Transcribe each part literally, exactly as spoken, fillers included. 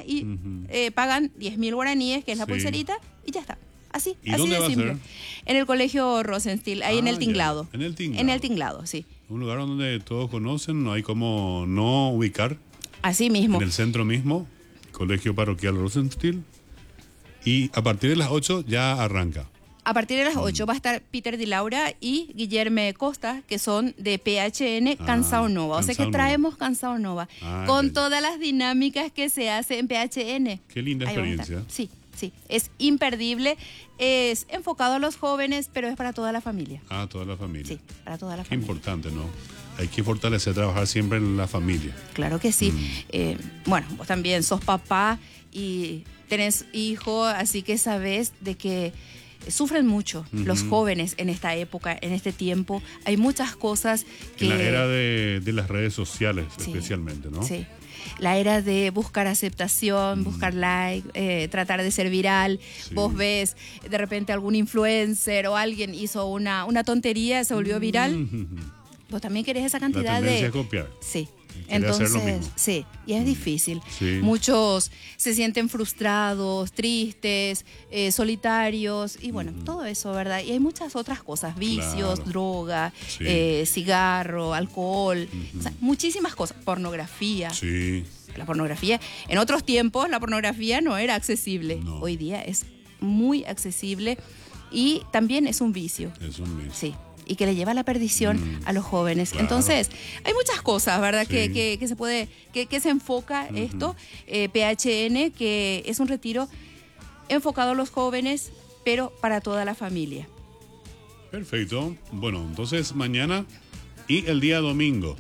y uh-huh. eh, pagan diez mil guaraníes, que es la sí. pulserita, y ya está. Así, ¿Y así dónde de va simple. a ser? En el colegio Rosenstiel, ahí ah, en el Tinglado. Ya. En el Tinglado. En el Tinglado, sí. Un lugar donde todos conocen, no hay como no ubicar. Así mismo. En el centro mismo, Colegio Parroquial Rosenstiel. Y a partir de las ocho ya arranca. A partir de las ocho mm. va a estar Peter Di Laura y Guillermo Costa, que son de P H N Cansao ah, Nova. O sea que traemos Cansao Nova. Ah, con ya, ya. todas las dinámicas que se hace en P H N. Qué linda Ahí experiencia. Sí, sí. Es imperdible. Es enfocado a los jóvenes, pero es para toda la familia. Ah, toda la familia. Sí, para toda la Qué familia. importante, ¿no? Hay que fortalecer, trabajar siempre en la familia. Claro que sí. Mm. Eh, bueno, vos también sos papá y tenés hijo, así que sabés de que sufren mucho uh-huh. los jóvenes en esta época, en este tiempo. Hay muchas cosas que... En la era de, de las redes sociales, sí, especialmente, ¿no? Sí. La era de buscar aceptación, mm. buscar like, eh, tratar de ser viral. Sí. Vos ves de repente algún influencer o alguien hizo una, una tontería, se volvió viral. Mm-hmm. Vos también querés esa cantidad la de... es copiar. Sí. Quiere Entonces, hacer lo mismo. sí, y es mm. difícil. Sí. Muchos se sienten frustrados, tristes, eh, solitarios, y bueno, mm. todo eso, ¿verdad? Y hay muchas otras cosas, vicios, claro. droga, sí. eh, cigarro, alcohol, mm-hmm. o sea, muchísimas cosas, pornografía. Sí. La pornografía, en otros tiempos la pornografía no era accesible, no. hoy día es muy accesible y también es un vicio. Es un vicio. Sí. Y que le lleva a la perdición mm, a los jóvenes. Claro. Entonces, hay muchas cosas, ¿verdad? Sí. Que, que, que se puede, que, que se enfoca uh-huh. esto. Eh, P H N, que es un retiro enfocado a los jóvenes, pero para toda la familia. Perfecto. Bueno, entonces mañana y el día domingo.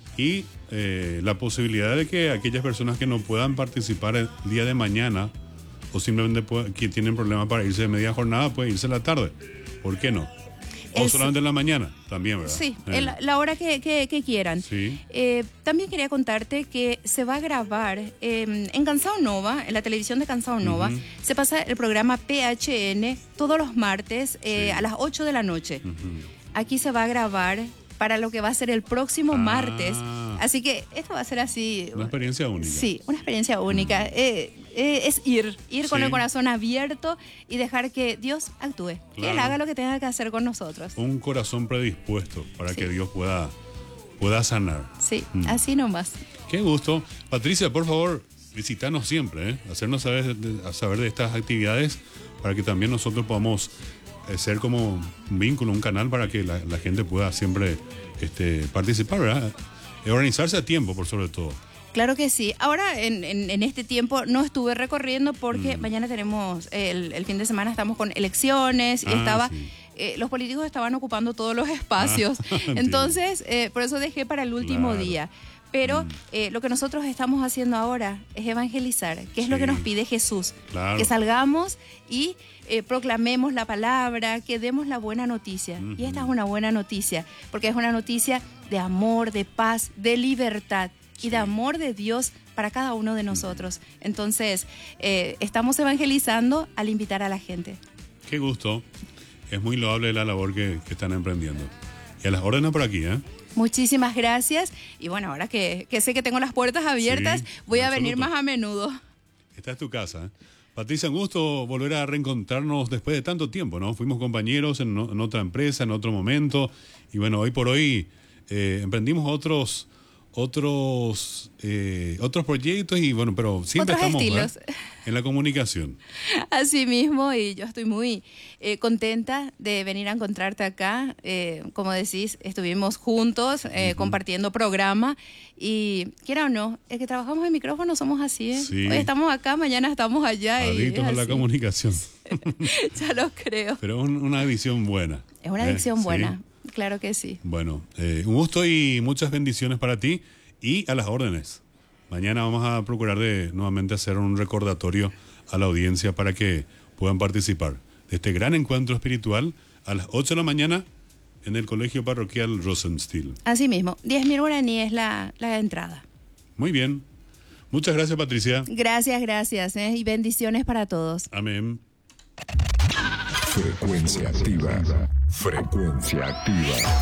Y eh, la posibilidad de que aquellas personas que no puedan participar el día de mañana o simplemente puede, que tienen problemas para irse de media jornada, pueden irse a la tarde. ¿Por qué no? O es, solamente en la mañana, también, ¿verdad? Sí, eh. la, la hora que, que, que quieran. Sí. Eh, también quería contarte que se va a grabar eh, en Cansao Nova, en la televisión de Cansao Nova, uh-huh. se pasa el programa P H N todos los martes eh, sí. a las ocho de la noche. Uh-huh. Aquí se va a grabar para lo que va a ser el próximo ah. martes. Así que esto va a ser así. Una experiencia única. Sí, una experiencia única. Uh-huh. Eh, eh, es ir, ir sí. con el corazón abierto y dejar que Dios actúe. Claro. Que Él haga lo que tenga que hacer con nosotros. Un corazón predispuesto para sí. que Dios pueda, pueda sanar. Sí, mm. así nomás. Qué gusto. Patricia, por favor, visítanos siempre, ¿eh? Hacernos saber de, saber de estas actividades para que también nosotros podamos eh, ser como un vínculo, un canal para que la, la gente pueda siempre este, participar, ¿verdad? Y organizarse a tiempo, por sobre todo. Claro que sí. Ahora, en, en, en este tiempo, no estuve recorriendo porque mm. mañana tenemos, el, el fin de semana estamos con elecciones y ah, estaba... Sí. Eh, los políticos estaban ocupando todos los espacios. Ah, Entonces, eh, por eso dejé para el último claro. día. Pero mm. eh, lo que nosotros estamos haciendo ahora es evangelizar, que es sí. lo que nos pide Jesús. Claro. Que salgamos y eh, proclamemos la palabra, que demos la buena noticia. Mm-hmm. Y esta es una buena noticia, porque es una noticia de amor, de paz, de libertad. Y de amor de Dios para cada uno de nosotros. Entonces, eh, estamos evangelizando al invitar a la gente. Qué gusto. Es muy loable la labor que, que están emprendiendo. Y a las órdenes por aquí, ¿eh? Muchísimas gracias. Y bueno, ahora que, que sé que tengo las puertas abiertas, sí, voy a absoluto. venir más a menudo. Esta es tu casa, ¿eh? Patricia, un gusto volver a reencontrarnos después de tanto tiempo, ¿no? Fuimos compañeros en, en otra empresa, en otro momento. Y bueno, hoy por hoy eh, emprendimos otros... otros eh, otros proyectos y bueno, pero siempre otros estamos estilos. ¿eh? en la comunicación. Así mismo, y yo estoy muy eh, contenta de venir a encontrarte acá. Eh, como decís, estuvimos juntos eh, uh-huh. compartiendo programa y quiera o no, es que trabajamos en micrófono, somos así, ¿eh? Sí. Hoy estamos acá, mañana estamos allá. Adictos a la comunicación. Ya lo creo. Pero un, una adicción buena. Es una adicción eh, buena. ¿Sí? Claro que sí. Bueno, eh, un gusto y muchas bendiciones para ti y a las órdenes. Mañana vamos a procurar de nuevamente hacer un recordatorio a la audiencia para que puedan participar de este gran encuentro espiritual a las ocho de la mañana en el Colegio Parroquial Rosenstiel. Así mismo, diez mil guaraníes es la, la entrada. Muy bien. Muchas gracias, Patricia. Gracias, gracias. ¿eh? Y bendiciones para todos. Amén. Frecuencia activa. Frecuencia activa.